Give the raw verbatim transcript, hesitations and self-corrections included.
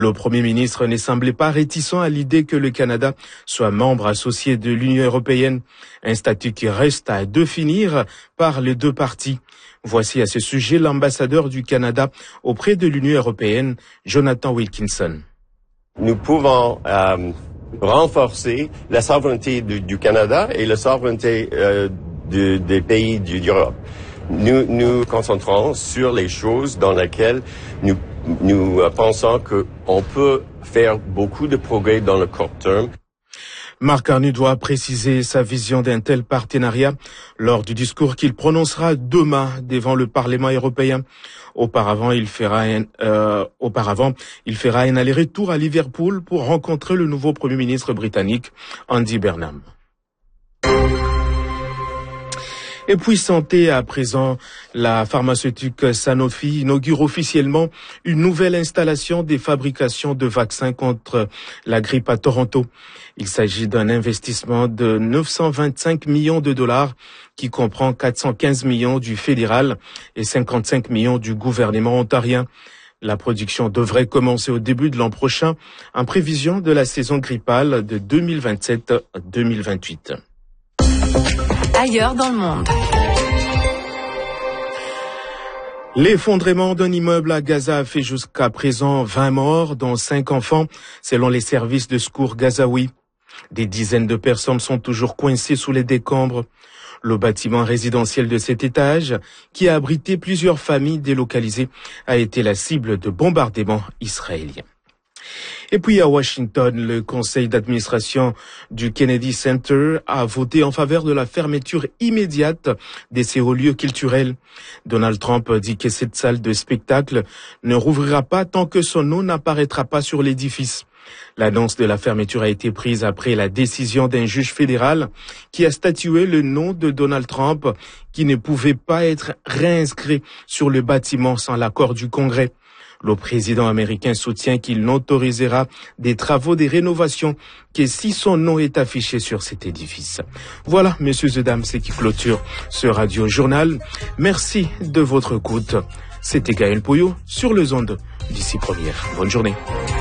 Le Premier ministre ne semblait pas réticent à l'idée que le Canada soit membre associé de l'Union européenne, un statut qui reste à définir par les deux parties. Voici à ce sujet l'ambassadeur du Canada auprès de l'Union européenne, Jonathan Wilkinson. Nous pouvons euh, renforcer la souveraineté du, du Canada et la souveraineté euh, de, des pays du, d'Europe. Nous nous concentrons sur les choses dans lesquelles nous, nous euh, pensons qu'on peut faire beaucoup de progrès dans le court terme. Marc Carney doit préciser sa vision d'un tel partenariat lors du discours qu'il prononcera demain devant le Parlement européen. Auparavant, il fera un, euh, auparavant, il fera un aller-retour à Liverpool pour rencontrer le nouveau Premier ministre britannique, Andy Burnham. Et puis santé, à présent, la pharmaceutique Sanofi inaugure officiellement une nouvelle installation des fabrications de vaccins contre la grippe à Toronto. Il s'agit d'un investissement de neuf cent vingt-cinq millions de dollars qui comprend quatre cent quinze millions du fédéral et cinquante-cinq millions du gouvernement ontarien. La production devrait commencer au début de l'an prochain en prévision de la saison grippale de deux mille vingt-sept deux mille vingt-huit. Ailleurs dans le monde. L'effondrement d'un immeuble à Gaza a fait jusqu'à présent vingt morts, dont cinq enfants, selon les services de secours gazaouis. Des dizaines de personnes sont toujours coincées sous les décombres. Le bâtiment résidentiel de cet étage, qui a abrité plusieurs familles délocalisées, a été la cible de bombardements israéliens. Et puis à Washington, le conseil d'administration du Kennedy Center a voté en faveur de la fermeture immédiate de ces hauts lieux culturels. Donald Trump dit que cette salle de spectacle ne rouvrira pas tant que son nom n'apparaîtra pas sur l'édifice. L'annonce de la fermeture a été prise après la décision d'un juge fédéral qui a statué le nom de Donald Trump qui ne pouvait pas être réinscrit sur le bâtiment sans l'accord du Congrès. Le président américain soutient qu'il n'autorisera des travaux de rénovation que si son nom est affiché sur cet édifice. Voilà, messieurs et dames, c'est qui clôture ce Radio Journal. Merci de votre écoute. C'était Gaël Pouillot sur les ondes d'ici première. Bonne journée.